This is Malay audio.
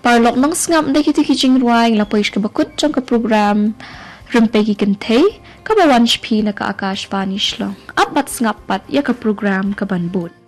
Parlok nang ngam dai kiti kijing ruai la pois ka bakut trong ka program rimpegi kentei ka bawan shpi na ka Akashvani shlong. Apat ngapat ya ka program ka banbut.